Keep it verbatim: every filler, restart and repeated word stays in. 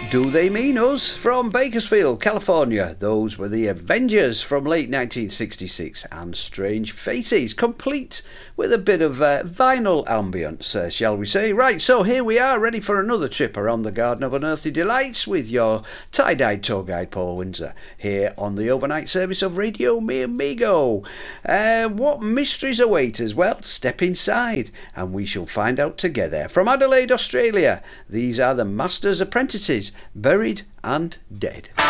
Do They Mean Us? From Bakersfield, California. Those were the Avengers from late nineteen sixty-six, and Strange Faces, complete with a bit of uh, vinyl ambience, uh, shall we say. Right, so here we are, ready for another trip around the Garden of Unearthly Delights with your tie-dyed tour guide, Paul Windsor, here on the overnight service of Radio Mi Amigo. Uh, what mysteries await us? Well, step inside and we shall find out together. From Adelaide, Australia, these are the Master's Apprentices, Buried and Dead.